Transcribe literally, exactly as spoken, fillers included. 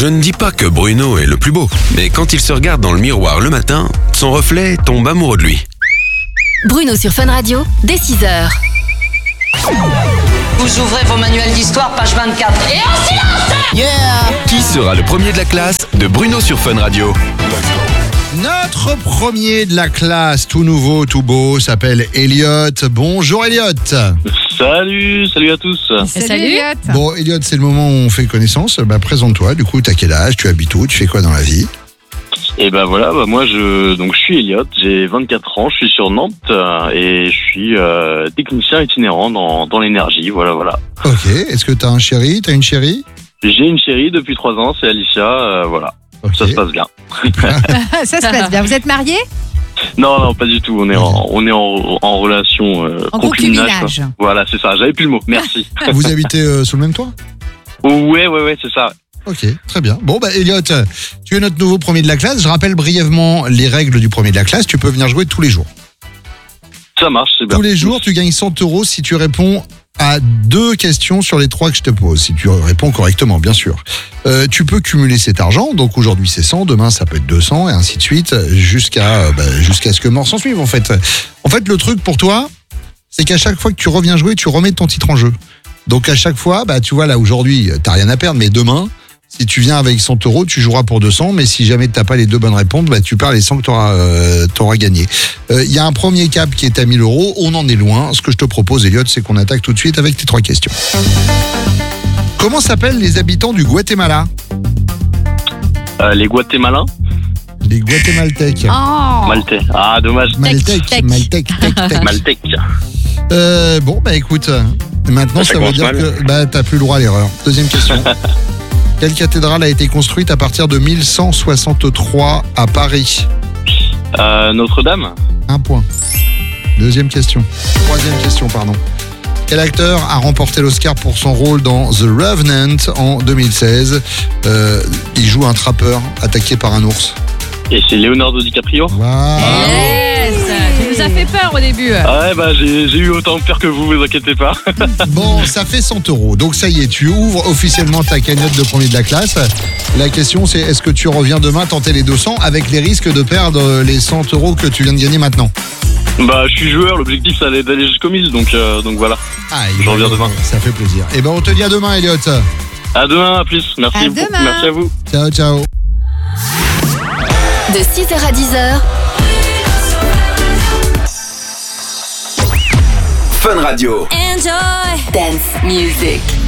Je ne dis pas que Bruno est le plus beau, mais quand il se regarde dans le miroir le matin, son reflet tombe amoureux de lui. Bruno sur Fun Radio, dès six heures. Vous ouvrez vos manuels d'histoire, page vingt-quatre. Et en silence! Yeah! Qui sera le premier de la classe de Bruno sur Fun Radio? Notre premier de la classe, tout nouveau, tout beau, s'appelle Elliot. Bonjour Elliot. Salut, salut à tous. Salut, Salut Elliot. Bon Elliot, c'est le moment où on fait connaissance. Bah, présente-toi, du coup, t'as quel âge, tu habites où, tu fais quoi dans la vie? Et ben voilà, bah moi je donc je suis Elliot, j'ai vingt-quatre ans, je suis sur Nantes euh, et je suis euh, technicien itinérant dans, dans l'énergie, voilà voilà. Ok, est-ce que t'as un chéri, t'as une chérie? J'ai une chérie depuis trois ans, c'est Alicia, euh, voilà. Okay. Ça se passe bien. Ça se passe bien. Vous êtes mariés? Non, non, pas du tout. On est en, on est en, en relation euh, En concubinage. concubinage. Voilà, c'est ça. J'avais plus le mot. Merci. Vous habitez euh, sous le même toit? Ouais, ouais, ouais, c'est ça. Ok, très bien. Bon, bah Elliot, tu es notre nouveau premier de la classe. Je rappelle brièvement les règles du premier de la classe. Tu peux venir jouer tous les jours. Ça marche, c'est bien. Tous les jours, tu gagnes cent euros si tu réponds à deux questions sur les trois que je te pose. Si tu réponds correctement, bien sûr. Euh, tu peux cumuler cet argent. Donc aujourd'hui, c'est cent. Demain, ça peut être deux cents et ainsi de suite jusqu'à euh, bah, jusqu'à ce que mort s'en suive, en fait. En fait, le truc pour toi, c'est qu'à chaque fois que tu reviens jouer, tu remets ton titre en jeu. Donc à chaque fois, bah tu vois, là, aujourd'hui, t'as rien à perdre, mais demain, si tu viens avec cent euros, tu joueras pour deux cents, mais si jamais tu n'as pas les deux bonnes réponses, bah, tu perds les cent que tu auras euh, gagné. Il euh, y a un premier cap qui est à mille euros, on en est loin. Ce que je te propose, Elliot, c'est qu'on attaque tout de suite avec tes trois questions. Comment s'appellent les habitants du Guatemala? Euh, les Guatémalins? Les Guatémaltèques. Oh. Maltais. Ah, dommage. Maltèques, Tech. Maltèques, tech, tech. Maltec. Euh, bon, bah écoute, maintenant Ça ça, veut commence dire mal. que bah, t'as plus le droit à l'erreur. Deuxième question. Quelle cathédrale a été construite à partir de mille cent soixante-trois à Paris? Euh, Notre-Dame? Un point. Deuxième question. Troisième question, pardon. Quel acteur a remporté l'Oscar pour son rôle dans The Revenant en deux mille seize? euh, Il joue un trappeur attaqué par un ours. Et c'est Leonardo DiCaprio? Wow. Yes. Tu nous as fait peur au début. Ah ouais, bah j'ai j'ai eu autant peur que vous, vous inquiétez pas. Bon, ça fait cent euros. Donc ça y est, tu ouvres officiellement ta cagnotte de premier de la classe. La question, c'est est-ce que tu reviens demain tenter les deux cents avec les risques de perdre les cent euros que tu viens de gagner maintenant? Bah je suis joueur, l'objectif c'est d'aller jusqu'au mille, donc, euh, donc voilà. Ah, Je reviens demain. Ça fait plaisir. Et ben on te dit à demain, Elliot. À demain, à plus. Merci À beaucoup. demain. Merci à vous. Ciao, ciao. De six heures à dix heures. Fun Radio. Enjoy dance music.